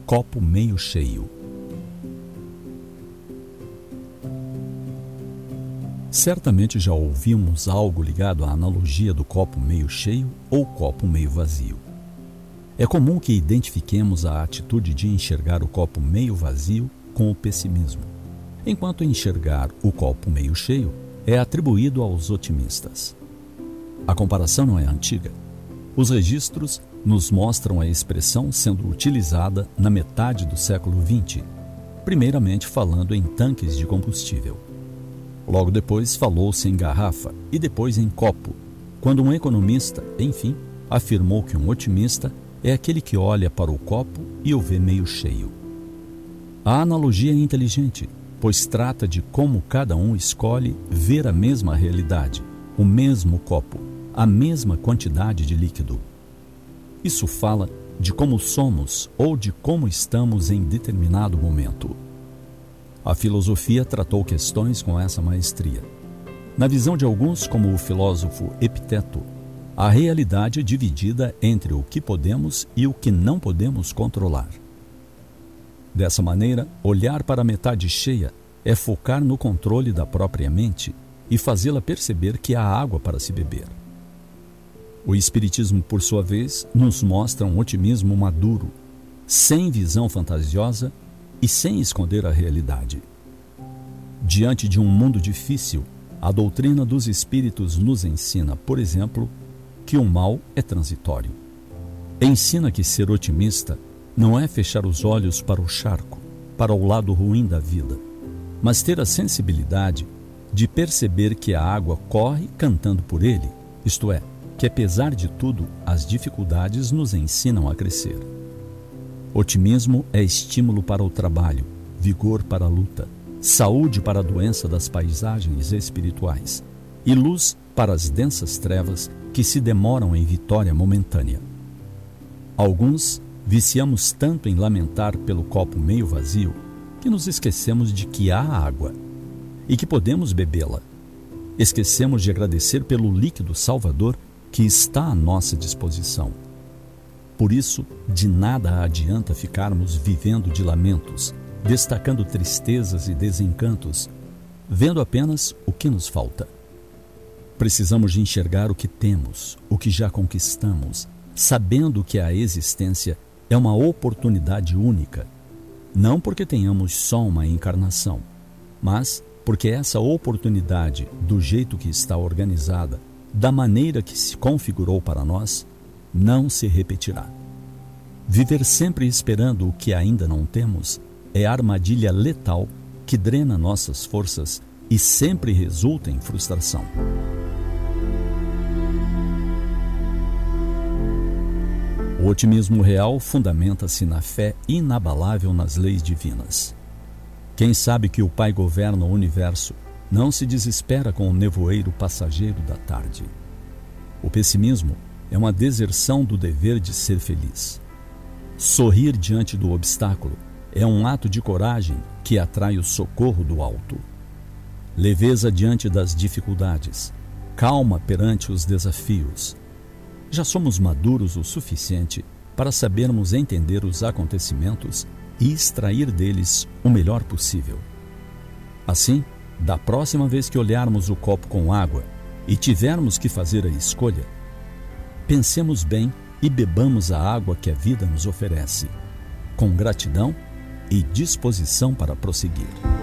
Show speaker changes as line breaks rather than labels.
copo meio cheio. Certamente já ouvimos algo ligado à analogia do copo meio cheio ou copo meio vazio. É comum que identifiquemos a atitude de enxergar o copo meio vazio com o pessimismo, enquanto enxergar o copo meio cheio é atribuído aos otimistas. A comparação não é antiga. Os registros nos mostram a expressão sendo utilizada na metade do século XX, primeiramente falando em tanques de combustível. Logo depois falou-se em garrafa e depois em copo, quando um economista, enfim, afirmou que um otimista é aquele que olha para o copo e o vê meio cheio. A analogia é inteligente, pois trata de como cada um escolhe ver a mesma realidade, o mesmo copo, a mesma quantidade de líquido. Isso fala de como somos ou de como estamos em determinado momento. A filosofia tratou questões com essa maestria. Na visão de alguns, como o filósofo Epiteto, a realidade é dividida entre o que podemos e o que não podemos controlar. Dessa maneira, olhar para a metade cheia é focar no controle da própria mente e fazê-la perceber que há água para se beber. O Espiritismo, por sua vez, nos mostra um otimismo maduro, sem visão fantasiosa e sem esconder a realidade. Diante de um mundo difícil, a doutrina dos espíritos nos ensina, por exemplo, que o mal é transitório. Ensina que ser otimista não é fechar os olhos para o charco, para o lado ruim da vida, mas ter a sensibilidade de perceber que a água corre cantando por ele, isto é, que apesar de tudo, as dificuldades nos ensinam a crescer. Otimismo é estímulo para o trabalho, vigor para a luta, saúde para a doença das paisagens espirituais e luz para as densas trevas que se demoram em vitória momentânea. Alguns viciamos tanto em lamentar pelo copo meio vazio que nos esquecemos de que há água e que podemos bebê-la. Esquecemos de agradecer pelo líquido salvador que está à nossa disposição. Por isso, de nada adianta ficarmos vivendo de lamentos, destacando tristezas e desencantos, vendo apenas o que nos falta. Precisamos de enxergar o que temos, o que já conquistamos, sabendo que a existência é uma oportunidade única, não porque tenhamos só uma encarnação, mas porque essa oportunidade, do jeito que está organizada, da maneira que se configurou para nós, não se repetirá. Viver sempre esperando o que ainda não temos é a armadilha letal que drena nossas forças e sempre resulta em frustração. O otimismo real fundamenta-se na fé inabalável nas leis divinas. Quem sabe que o Pai governa o universo não se desespera com o nevoeiro passageiro da tarde. O pessimismo é uma deserção do dever de ser feliz. Sorrir diante do obstáculo é um ato de coragem que atrai o socorro do alto. Leveza diante das dificuldades, calma perante os desafios. Já somos maduros o suficiente para sabermos entender os acontecimentos e extrair deles o melhor possível. Assim, da próxima vez que olharmos o copo com água e tivermos que fazer a escolha, pensemos bem e bebamos a água que a vida nos oferece, com gratidão e disposição para prosseguir.